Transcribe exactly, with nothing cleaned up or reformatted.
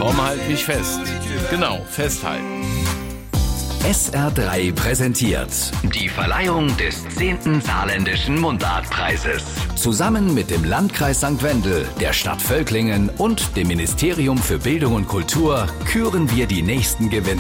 Komm, halt mich fest. Genau, festhalten. S R drei präsentiert Die Verleihung des zehnten Saarländischen Mundartpreises. zusammen mit dem Landkreis Sankt Wendel, der Stadt Völklingen und dem Ministerium für Bildung und Kultur küren wir die nächsten Gewinner.